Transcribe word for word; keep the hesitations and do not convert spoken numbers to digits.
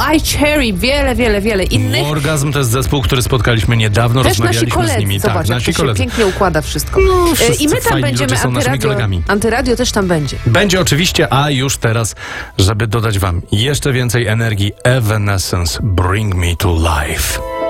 iCherry, wiele, wiele, wiele innych. Orgazm to jest zespół, który spotkaliśmy niedawno, Też nasi rozmawialiśmy koledzy, z nimi. zobacz, tak, jak nasi to się koledzy. pięknie układa wszystko. No, E, wszyscy I my tam fajni będziemy, ludzie są naszymi antyradio, kolegami. antyradio też tam będzie. Będzie oczywiście, a już teraz, żeby dodać wam jeszcze więcej energii, Evanescence, Bring Me to Life.